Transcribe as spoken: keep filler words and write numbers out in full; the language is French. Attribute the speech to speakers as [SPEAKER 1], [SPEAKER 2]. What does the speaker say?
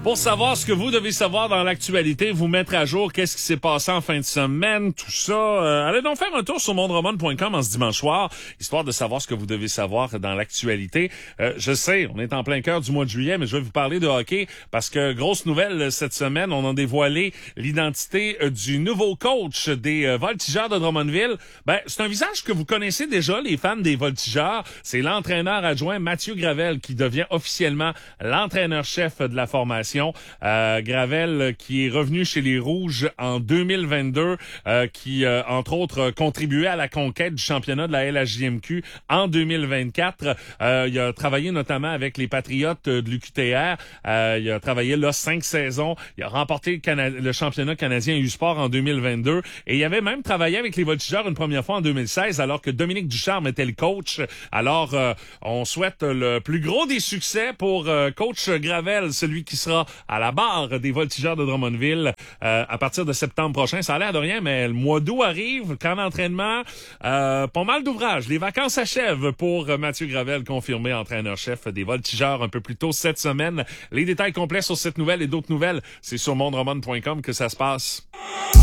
[SPEAKER 1] Pour savoir ce que vous devez savoir dans l'actualité, vous mettre à jour, qu'est-ce qui s'est passé en fin de semaine, tout ça, euh, allez donc faire un tour sur mondroman point com en ce dimanche soir, histoire de savoir ce que vous devez savoir dans l'actualité. Euh, je sais, on est en plein cœur du mois de juillet, mais je vais vous parler de hockey parce que, grosse nouvelle, cette semaine, on a dévoilé l'identité euh, du nouveau coach des euh, Voltigeurs de Drummondville. Ben, c'est un visage que vous connaissez déjà, les fans des Voltigeurs. C'est l'entraîneur adjoint Mathieu Gravel qui devient officiellement l'entraîneur-chef de la formation. Euh, Gravel qui est revenu chez les Rouges en deux mille vingt-deux, euh, qui euh, entre autres contribuait à la conquête du championnat de la L H J M Q en deux mille vingt-quatre. Euh, il a travaillé notamment avec les Patriotes de l'U Q T R. Euh, il a travaillé là cinq saisons. Il a remporté le, Cana- le championnat canadien U-Sport en deux mille vingt-deux et il avait même travaillé avec les Voltigeurs une première fois en deux mille seize alors que Dominique Ducharme était le coach. Alors euh, on souhaite le plus gros des succès pour euh, coach Gravel, celui qui sera à la barre des Voltigeurs de Drummondville euh, à partir de septembre prochain. Ça a l'air de rien, mais le mois d'août arrive, camp d'entraînement, euh, pas mal d'ouvrages. Les vacances achèvent pour Mathieu Gravel, confirmé entraîneur-chef des Voltigeurs un peu plus tôt cette semaine. Les détails complets sur cette nouvelle et d'autres nouvelles, c'est sur mondroman point com que ça se passe.